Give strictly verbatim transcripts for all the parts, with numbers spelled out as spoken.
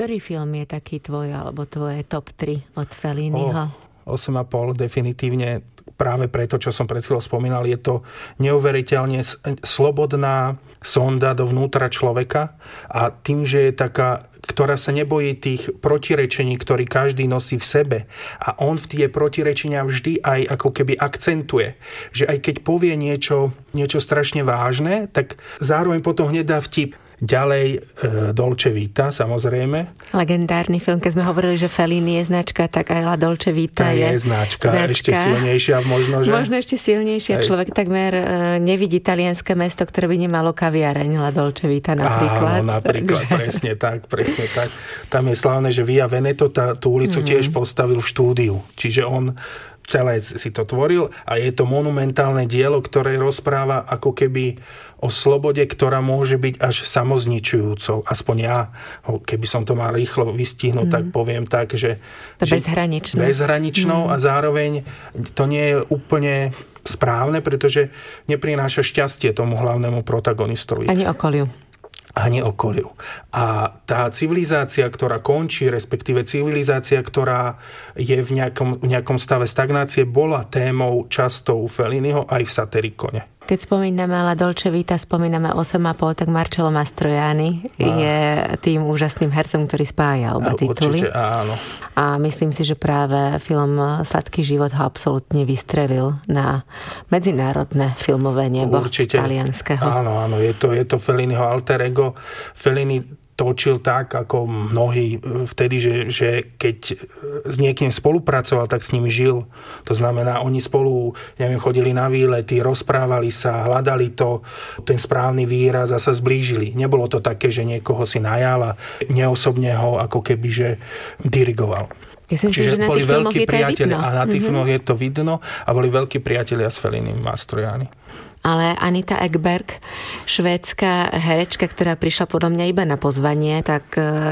Ktorý film je taký tvoj, alebo tvoje top tri od Felliniho? osem a pol definitívne, práve preto, čo som pred chvíľou spomínal, je to neuveriteľne slobodná sonda dovnútra človeka a tým, že je taká, ktorá sa nebojí tých protirečení, ktorý každý nosí v sebe. A on v tie protirečenia vždy aj ako keby akcentuje. Že aj keď povie niečo, niečo strašne vážne, tak zároveň potom hneď dá vtip. Ďalej e, Dolce Vita, samozrejme. Legendárny film, keď sme hovorili, že Fellini je značka, tak aj La Dolce Vita je, je značka, značka. Ešte silnejšia možno, že? Možno ešte silnejšia. Aj. Človek takmer e, nevidí talianske mesto, ktoré by nemalo kaviareň, La Dolce Vita napríklad. Áno, napríklad, takže... presne tak, presne tak. Tam je slávne, že Via Veneto tá, tú ulicu mm. tiež postavil v štúdiu. Čiže on celé si to tvoril a je to monumentálne dielo, ktoré rozpráva ako keby o slobode, ktorá môže byť až samozničujúcou. Aspoň ja, keby som to mal rýchlo vystihnúť, mm. tak poviem tak, že... že bezhraničnou. Bezhraničnou mm. a zároveň to nie je úplne správne, pretože neprináša šťastie tomu hlavnému protagonistovi. Ani okoliu. Ani okoliu. A tá civilizácia, ktorá končí, respektíve civilizácia, ktorá je v nejakom, v nejakom stave stagnácie, bola témou často u Felliniho aj v Satiricone. Keď spomíname La Dolce Vita, spomíname osem a pol, tak Marcello Mastroianni a... je tým úžasným hercom, ktorý spája oba tituly. Určite áno. A myslím si, že práve film Sladký život ho absolútne vystrelil na medzinárodné filmové nebo z talianskeho. Áno, áno, je to, je to Felliniho alter ego. Fellini točil tak, ako mnohí vtedy, že, že keď s niekým spolupracoval, tak s ním žil. To znamená, oni spolu, neviem, chodili na výlety, rozprávali sa, hľadali to, ten správny výraz a sa zblížili. Nebolo to také, že niekoho si najal a neosobne ho ako keby, že dirigoval. Ja si myslím, že na tých filmoch je to vidno. A na tých mm-hmm. filmoch je to vidno a boli veľkí priatelia s Fellinim, Mastroianni. Ale Anita Ekberg, švédska herečka, ktorá prišla podľa mňa iba na pozvanie, tak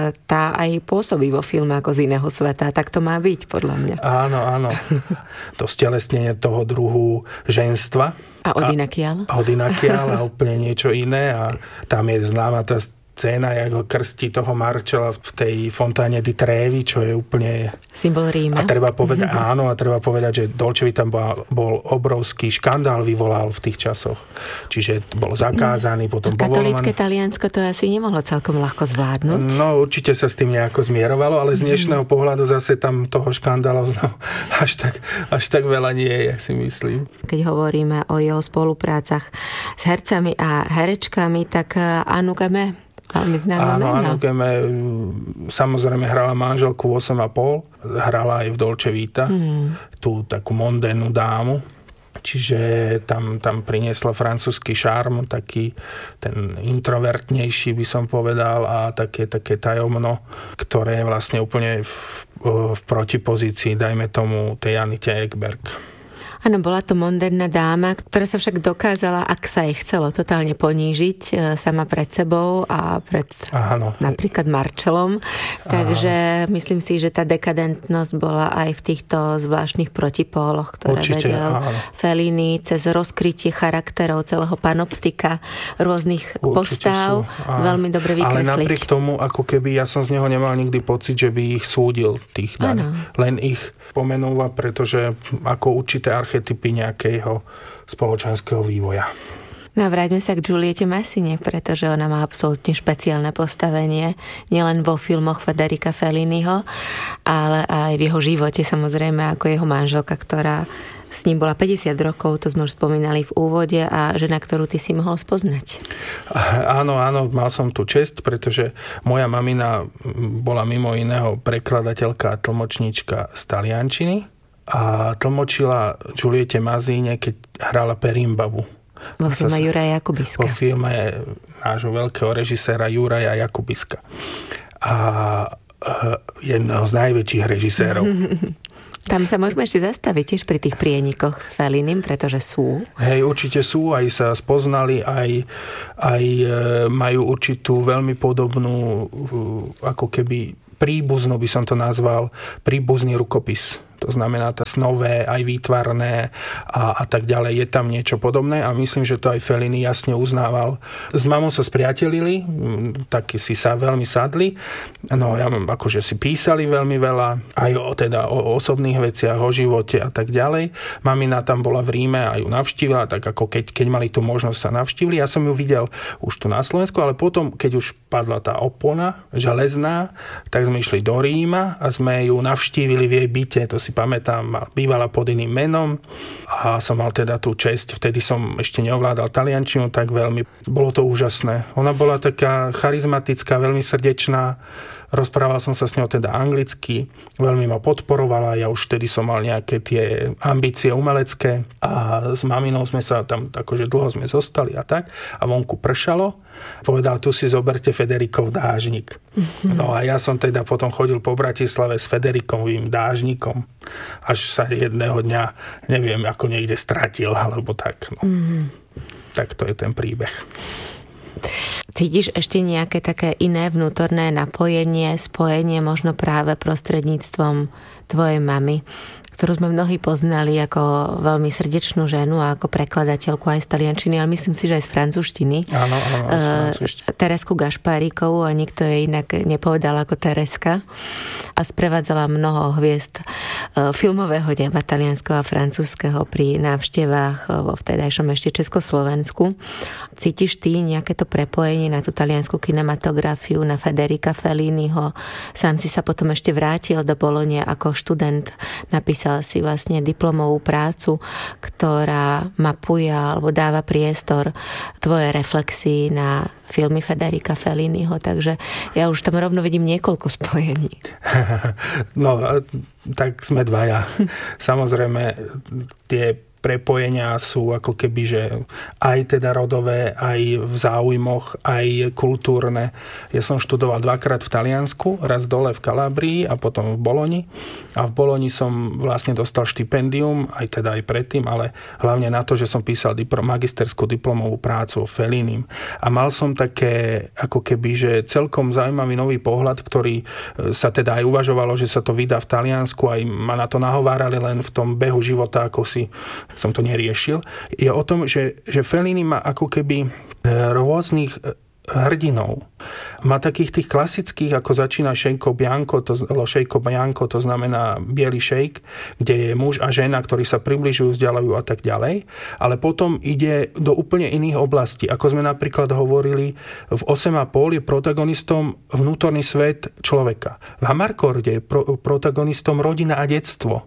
tá aj pôsobí vo filme ako z iného sveta. Tak to má byť, podľa mňa. Áno, áno. To stelesnenie toho druhu ženstva. A odinakiaľ. A odinakiaľ a úplne niečo iné. A tam je známa tá scéna, jak ho krstí toho Marcella v tej Fontáne di Trevi, čo je úplne... Symbol Ríma. A treba povedať, áno, a treba povedať, že Dolce Vita bol obrovský škandál, vyvolal v tých časoch. Čiže bol zakázaný, potom povolovaný. Katolícke Taliansko to asi nemohlo celkom ľahko zvládnuť. No, určite sa s tým nejako zmierovalo, ale z dnešného pohľadu zase tam toho škandálu no, až, tak, až tak veľa nie je, si myslím. Keď hovoríme o jeho spoluprácach s hercami a herečkami, tak Anu Geme, veľmi známa meno. Áno, Anu Geme samozrejme hrala manželku osem a pol, hrala aj v Dolce Vita, mm. tú takú mondénnu dámu, čiže tam, tam priniesla francúzsky šarm, taký ten introvertnejší by som povedal a také, také tajomno, ktoré je vlastne úplne v, v protipozícii, dajme tomu, tej Anite Ekberg. Áno, bola to moderná dáma, ktorá sa však dokázala, ak sa jej chcelo, totálne ponížiť sama pred sebou a pred áno. napríklad Marcellom. Takže áno. myslím si, že tá dekadentnosť bola aj v týchto zvláštnych protipóloch, ktoré Určite, vedel áno. Fellini cez rozkrytie charakterov celého panoptika rôznych Určite postav. Veľmi dobre vykresliť. Ale napriek tomu, ako keby ja som z neho nemal nikdy pocit, že by ich súdil tých daň. Len ich pomenúva, pretože ako určité archetypy nejakého spoločenského vývoja. No a vráťme sa k Giuliette Massine, pretože ona má absolútne špeciálne postavenie, nielen vo filmoch Federica Felliniho, ale aj v jeho živote, samozrejme, ako jeho manželka, ktorá s ním bola päťdesiat rokov, to sme už spomínali v úvode, a žena, ktorú ty si mohol spoznať. Áno, áno, mal som tu česť, pretože moja mamina bola mimo iného prekladateľka a tlmočníčka z taliančiny a tlmočila Giuliette Massine, keď hrala Perimbavu. Vo filme Juraja Jakubiska. Vo filme nášho veľkého režiséra Juraja Jakubiska. A jedného z najväčších režisérov. Tam sa môžeme ešte zastaviť tiež pri tých prienikoch s Fellinim, pretože sú. Hej, určite sú, aj sa spoznali, aj, aj majú určitú veľmi podobnú, ako keby príbuznú, by som to nazval, príbuzný rukopis. To znamená, tá snové, aj výtvarné a, a tak ďalej. Je tam niečo podobné a myslím, že to aj Fellini jasne uznával. S mamou sa spriatelili, tak si sa veľmi sadli. No ja akože si písali veľmi veľa, aj o, teda, o osobných veciach, o živote a tak ďalej. Mamina tam bola v Ríme a ju navštívila, tak ako keď, keď mali tú možnosť sa navštívili. Ja som ju videl už tu na Slovensku, ale potom, keď už padla tá opona železná, tak sme išli do Ríma a sme ju navštívili v jej byte. To si pamätám, bývala pod iným menom a som mal teda tú česť. Vtedy som ešte neovládal taliančinu tak veľmi. Bolo to úžasné. Ona bola taká charizmatická, veľmi srdečná. Rozprával som sa s ňou teda anglicky, veľmi ma podporovala, ja už vtedy som mal nejaké tie ambície umelecké a s maminou sme sa tam akože dlho sme zostali a tak a vonku pršalo. Povedal, tu si zoberte Federikov dážnik. No a ja som teda potom chodil po Bratislave s Federikovým dážnikom, až sa jedného dňa, neviem, ako niekde stratil, alebo tak. No. Mm. Tak to je ten príbeh. Cítiš ešte nejaké také iné vnútorné napojenie, spojenie možno práve prostredníctvom tvojej mamy, ktorú sme mnohí poznali ako veľmi srdečnú ženu a ako prekladateľku aj z taliančiny, ale myslím si, že aj z francúzštiny. Áno, áno, aj z francúzštiny. Teresku Gašpárikovú a nikto jej inak nepovedal ako Tereska a sprevádzala mnoho hviezd filmového neba talianskeho a francúzskeho pri návštevách vo vtedajšom ešte Československu. Cítiš ty nejaké to prepojenie na tú taliansku kinematografiu, na Federica Felliniho? Sám si sa potom ešte vrátil do Bolone ako študent, napísal si vlastne diplomovú prácu, ktorá mapuje alebo dáva priestor tvoje reflexii na filmy Federica Felliniho, takže ja už tam rovno vidím niekoľko spojení. No, tak sme dvaja. Samozrejme, tie prepojenia sú ako keby, že aj teda rodové, aj v záujmoch, aj kultúrne. Ja som študoval dvakrát v Taliansku, raz dole v Kalábrii a potom v Boloni. A v Boloni som vlastne dostal štipendium, aj teda aj predtým, ale hlavne na to, že som písal dipl- magisterskú diplomovú prácu o Fellinim. A mal som také ako keby, že celkom zaujímavý nový pohľad, ktorý sa teda aj uvažovalo, že sa to vydá v Taliansku, aj ma na to nahovárali len v tom behu života, ako si som to neriešil, je o tom, že, že Fellini má ako keby rôznych hrdinov. Má takých tých klasických, ako začína šejko bianco, to, šejko bianco, to znamená biely šejk, kde je muž a žena, ktorí sa približujú, vzdialujú a tak ďalej. Ale potom ide do úplne iných oblastí. Ako sme napríklad hovorili, v osem a pol je protagonistom vnútorný svet človeka. V Amarkorde je pro, protagonistom rodina a detstvo.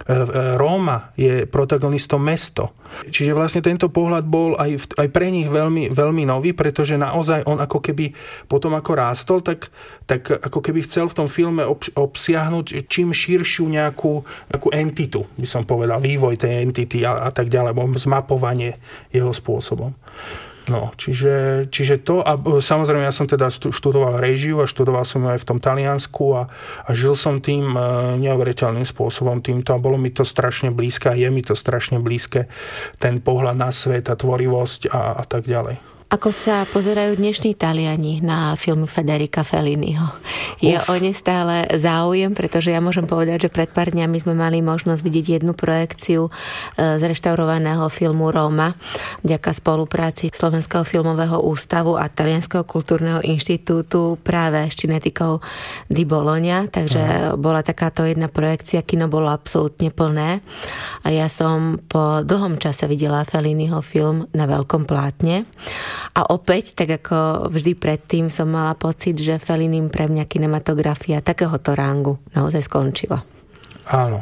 Róma je protagonistom mesto. Čiže vlastne tento pohľad bol aj, v, aj pre nich veľmi, veľmi nový, pretože naozaj on ako keby potom ako rástol, tak, tak ako keby chcel v tom filme ob, obsiahnuť čím širšiu nejakú, nejakú entitu, by som povedal, vývoj tej entity a, a tak ďalej, alebo zmapovanie jeho spôsobom. No, čiže, čiže to a samozrejme ja som teda študoval réžiu a študoval som ju aj v tom Taliansku a, a žil som tým neuveriteľným spôsobom týmto a bolo mi to strašne blízke a je mi to strašne blízke ten pohľad na svet a tvorivosť a, a tak ďalej. Ako sa pozerajú dnešní Taliani na film Federica Felliniho? Je Uf. o ne stále záujem, pretože ja môžem povedať, že pred pár dňami sme mali možnosť vidieť jednu projekciu z reštaurovaného filmu Roma vďaka spolupráci Slovenského filmového ústavu a Talianskeho kultúrneho inštitútu práve s Cinetikou di Bologna, takže Aha. bola takáto jedna projekcia, kino bolo absolútne plné a ja som po dlhom čase videla Felliniho film na veľkom plátne. A opäť, tak ako vždy predtým, som mala pocit, že Fellinim pre mňa kinematografia takéhoto rangu naozaj skončila. Áno.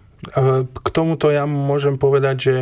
K tomuto ja môžem povedať, že,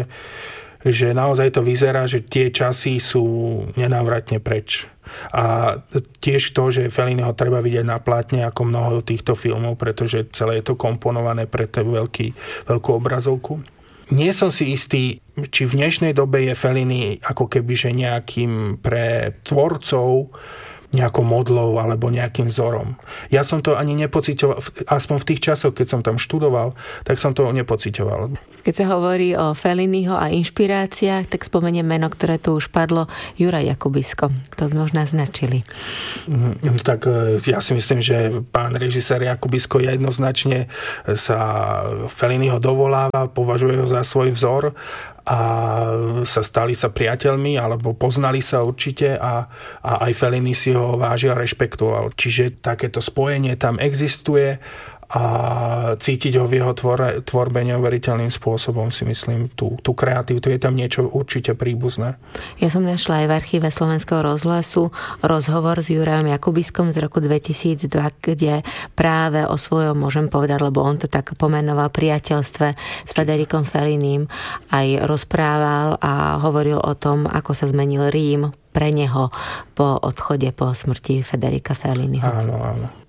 že naozaj to vyzerá, že tie časy sú nenávratne preč. A tiež to, že Felliniho treba vidieť na plátne ako mnoho týchto filmov, pretože celé je to komponované pre tú veľký, veľkú obrazovku. Nie som si istý, či v dnešnej dobe je Fellini ako keby že nejakým pre tvorcov nejakou modlou alebo nejakým vzorom. Ja som to ani nepociťoval, aspoň v tých časoch, keď som tam študoval, tak som to nepociťoval. Keď sa hovorí o Felliniho a inšpiráciách, tak spomeniem meno, ktoré tu už padlo, Juraj Jakubisko. To sme už naznačili. Tak ja si myslím, že pán režisér Jakubisko jednoznačne sa Felliniho dovoláva, považuje ho za svoj vzor a sa stali sa priateľmi, alebo poznali sa určite a, a aj Fellini si ho vážil a rešpektoval. Čiže takéto spojenie tam existuje a cítiť ho v jeho tvore, tvorbe neuveriteľným spôsobom, si myslím, tú, tú kreativitu. Je tam niečo určite príbuzné. Ja som našla aj v archíve Slovenského rozhlasu rozhovor s Jurajom Jakubiskom z roku dvetisícdva, kde práve o svojom, môžem povedať, lebo on to tak pomenoval, priateľstve s Federikom Fellinim aj rozprával a hovoril o tom, ako sa zmenil Rím pre neho po odchode, po smrti Federica Felliniho. Áno, áno.